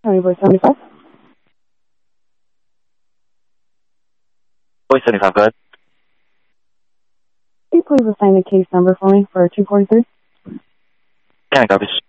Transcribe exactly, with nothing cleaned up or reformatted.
County Voice seventy-five. Voice seventy-five, go ahead. Can you please assign the case number for me for two forty-three? County copies.